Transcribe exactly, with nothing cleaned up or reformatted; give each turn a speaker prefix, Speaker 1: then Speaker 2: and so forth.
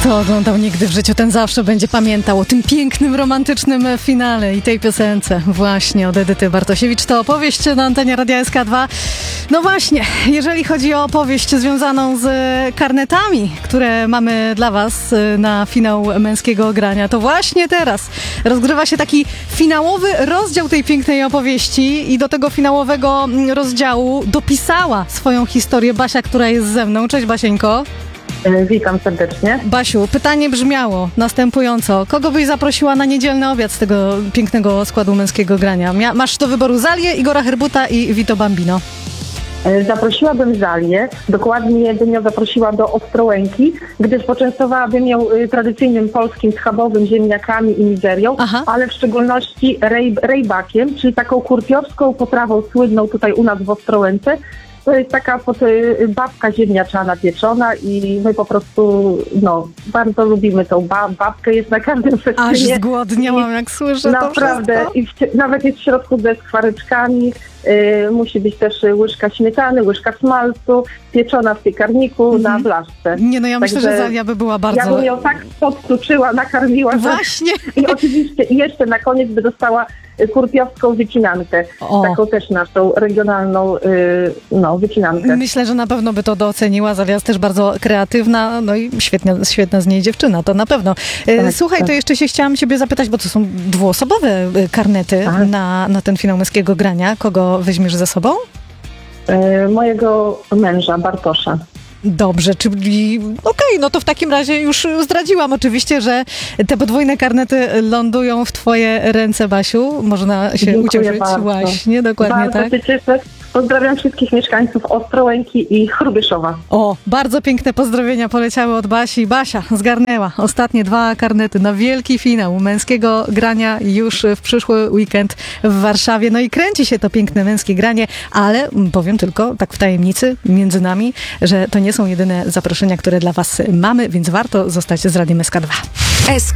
Speaker 1: Kto oglądał nigdy w życiu, ten zawsze będzie pamiętał o tym pięknym, romantycznym finale i tej piosence właśnie od Edyty Bartosiewicz. To opowieść na antenie Radia S K dwa. No właśnie, jeżeli chodzi o opowieść związaną z karnetami, które mamy dla was na finał męskiego grania, to właśnie teraz rozgrywa się taki finałowy rozdział tej pięknej opowieści i do tego finałowego rozdziału dopisała swoją historię Basia, która jest ze mną. Cześć, Basieńko.
Speaker 2: Witam serdecznie.
Speaker 1: Basiu, pytanie brzmiało następująco. Kogo byś zaprosiła na niedzielny obiad z tego pięknego składu męskiego grania? Mia- masz do wyboru Zalię, Igora Herbuta i Vito Bambino.
Speaker 2: Zaprosiłabym Zalię, dokładnie bym ją zaprosiła do Ostrołęki, gdyż poczęstowałabym ją tradycyjnym polskim schabowym ziemniakami i mizerią, Aha. ale w szczególności rej- rejbakiem, czyli taką kurpiowską potrawą słynną tutaj u nas w Ostrołęce. To jest taka pod, babka ziemniaczana pieczona i my po prostu, no, bardzo lubimy tą ba- babkę, jest na każdym festynie.
Speaker 1: Aż zgłodniałam, jak słyszę
Speaker 2: naprawdę,
Speaker 1: to wszystko.
Speaker 2: I w, nawet jest w środku ze skwareczkami, yy, musi być też łyżka śmietany, łyżka smalcu, pieczona w piekarniku mm-hmm. na blaszce.
Speaker 1: Nie, no ja
Speaker 2: Także
Speaker 1: myślę, że Zalia by była bardzo...
Speaker 2: Ja bym ją tak podtuczyła, nakarmiła.
Speaker 1: Właśnie.
Speaker 2: Tak. I oczywiście jeszcze na koniec by dostała kurpiowską wycinankę. O. Taką też naszą regionalną yy, no, wycinankę.
Speaker 1: Myślę, że na pewno by to doceniła. Zalia jest też bardzo kreatywna, no i świetna, świetna z niej dziewczyna, to na pewno. Tak, Słuchaj, tak. to jeszcze się chciałam ciebie zapytać, bo to są dwuosobowe karnety na, na ten finał męskiego grania. Kogo weźmiesz ze sobą?
Speaker 2: Yy, mojego męża, Bartosza.
Speaker 1: Dobrze, czyli okej, okay, no to w takim razie już zdradziłam oczywiście, że te podwójne karnety lądują w twoje ręce, Basiu. Można się
Speaker 2: Dziękuję
Speaker 1: ucieszyć.
Speaker 2: bardzo.
Speaker 1: Właśnie, dokładnie
Speaker 2: bardzo
Speaker 1: tak.
Speaker 2: Się cieszę. Pozdrawiam wszystkich mieszkańców Ostrołęki i Hrubieszowa.
Speaker 1: O, bardzo piękne pozdrowienia poleciały od Basi. Basia zgarnęła ostatnie dwa karnety na wielki finał męskiego grania już w przyszły weekend w Warszawie. No i kręci się to piękne męskie granie, ale powiem tylko tak w tajemnicy między nami, że to nie są jedyne zaproszenia, które dla was mamy, więc warto zostać z Radiem S K dwa.